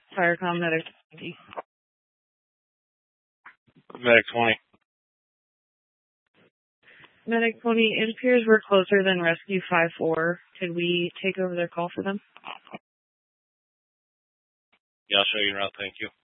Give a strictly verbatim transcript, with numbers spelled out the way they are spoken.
Firecom Medic twenty. Medic twenty. Medic twenty, it appears we're closer than Rescue five four. Could we take over their call for them? Yeah, I'll show you around. Thank you.